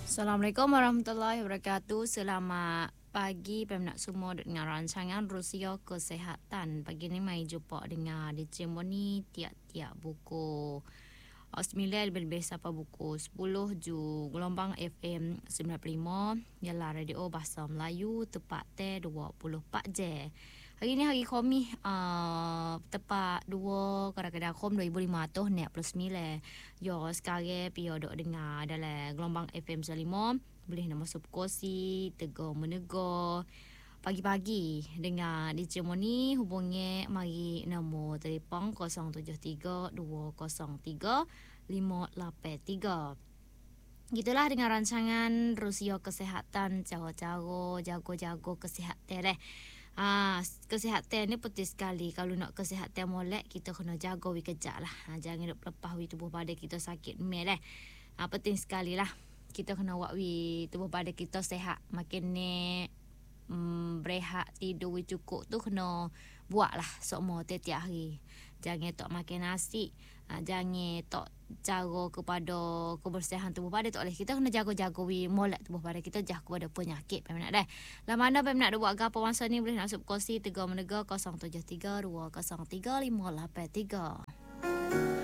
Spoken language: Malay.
Assalamualaikum warahmatullahi wabarakatuh. Selamat pagi peminat semua dengan rancangan Rusia Kesehatan. Pagi ni mai jumpa dengan Dicemon ni tiap-tiap buku 9 lebih siapa buku 10 Ju gelombang FM 95 ialah radio bahasa Melayu tepat 24 je. Hari ni hari Khamis tepat 2 kadang-kadang Khom 2500 net plus 9. Yo sekarang pio dok dengar dalam gelombang FM 95 boleh nama sub kosi tegur menegur pagi-pagi dengan DJ Moni hubungi mari nombor telefon 073 203 583. Gitulah dengan rancangan Rusia Kesehatan, cara-cara jago-jago kesihatan kesihatan ni penting sekali. Kalau nak kesihatan molek, kita kena jaga kejap lah. Jangan duk lepas tubuh badan kita sakit mel penting sekali lah. Kita kena buat tubuh badan kita sehat. Makin ni berehat tidur cukup tu kena buat lah semua tiap hari. Jangan tak makan nasi, jangan tak cara kepada kebersihan tubuh badan tak boleh. Kita kena jaga-jaga molek tubuh badan kita jah kepada penyakit peminat dah. Lah mana peminat buat gapo masa ni boleh nak sub kosi tegur menegur 073 203 583.